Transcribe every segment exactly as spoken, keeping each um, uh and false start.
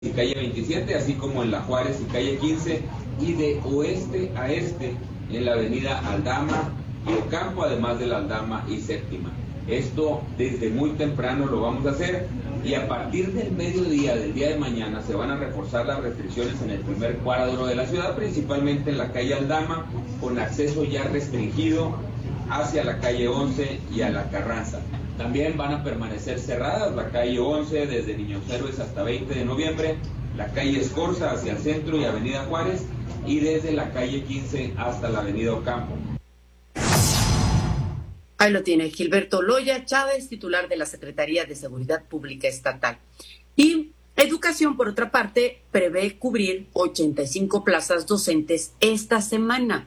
y calle veintisiete, así como en la Juárez y calle quince, y de oeste a este en la avenida Aldama y Ocampo, además de la Aldama y Séptima. Esto desde muy temprano lo vamos a hacer, y a partir del mediodía del día de mañana se van a reforzar las restricciones en el primer cuadro de la ciudad, principalmente en la calle Aldama, con acceso ya restringido hacia la calle once y a la Carranza. También van a permanecer cerradas la calle once desde Niños Héroes hasta veinte de noviembre, la calle Escorza hacia el centro y avenida Juárez, y desde la calle quince hasta la avenida Ocampo. Ahí lo tiene Gilberto Loya Chávez, titular de la Secretaría de Seguridad Pública Estatal. Y Educación, por otra parte, prevé cubrir ochenta y cinco plazas docentes esta semana.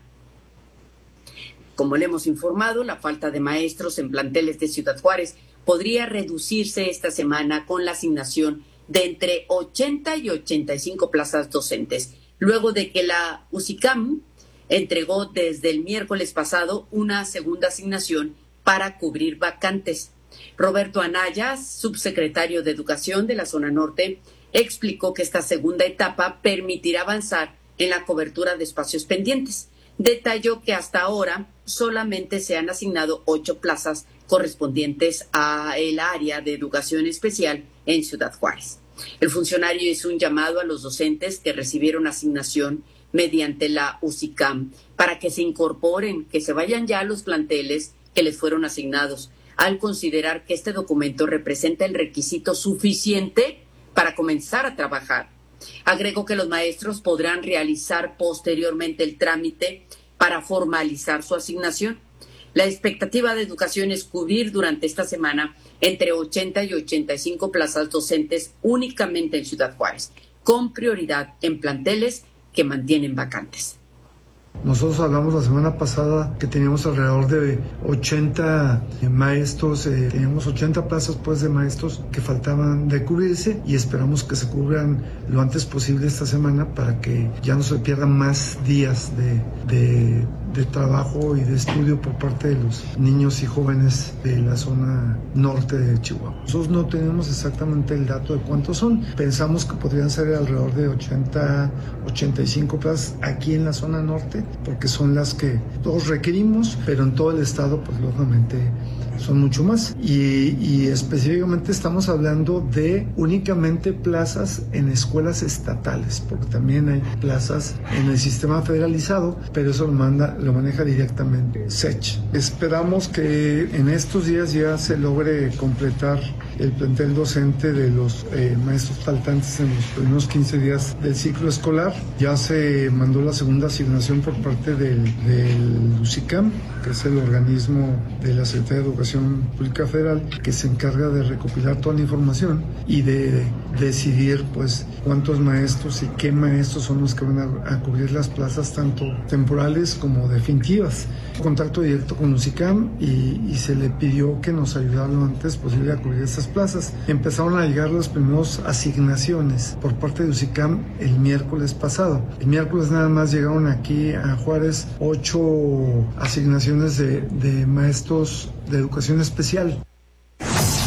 Como le hemos informado, la falta de maestros en planteles de Ciudad Juárez podría reducirse esta semana con la asignación de entre ochenta y ochenta y cinco plazas docentes, luego de que la UCICAM entregó desde el miércoles pasado una segunda asignación para cubrir vacantes. Roberto Anaya, subsecretario de Educación de la Zona Norte, explicó que esta segunda etapa permitirá avanzar en la cobertura de espacios pendientes. Detalló que hasta ahora solamente se han asignado ocho plazas correspondientes a el área de educación especial en Ciudad Juárez. El funcionario hizo un llamado a los docentes que recibieron asignación mediante la UCICAM para que se incorporen, que se vayan ya a los planteles que les fueron asignados, al considerar que este documento representa el requisito suficiente para comenzar a trabajar. Agregó que los maestros podrán realizar posteriormente el trámite para formalizar su asignación. La expectativa de Educación es cubrir durante esta semana entre ochenta y ochenta y cinco plazas docentes únicamente en Ciudad Juárez, con prioridad en planteles que mantienen vacantes. Nosotros hablamos la semana pasada que teníamos alrededor de ochenta maestros, eh, teníamos ochenta plazas pues de maestros que faltaban de cubrirse, y esperamos que se cubran lo antes posible esta semana para que ya no se pierdan más días de, de, de trabajo y de estudio por parte de los niños y jóvenes de la zona norte de Chihuahua. Nosotros no tenemos exactamente el dato de cuántos son, pensamos que podrían ser alrededor de ochenta, ochenta y cinco plazas aquí en la zona norte, porque son las que todos requerimos, pero en todo el estado, pues lógicamente son mucho más. Y, y específicamente estamos hablando de únicamente plazas en escuelas estatales, porque también hay plazas en el sistema federalizado, pero eso lo manda, lo maneja directamente S E C. Esperamos que en estos días ya se logre completar el plantel docente de los eh, maestros faltantes en los primeros quince días del ciclo escolar. Ya se mandó la segunda asignación por parte del, del UCICAM, que es el organismo de la Secretaría de Educación Pública Federal, que se encarga de recopilar toda la información y de decidir pues cuántos maestros y qué maestros son los que van a, a cubrir las plazas, tanto temporales como definitivas. Contacto directo con UCICAM y, y se le pidió que nos ayudara lo antes posible a cubrir estas plazas. Empezaron a llegar las primeras asignaciones por parte de UCICAM el miércoles pasado. El miércoles nada más llegaron aquí a Juárez ocho asignaciones de, de maestros de educación especial.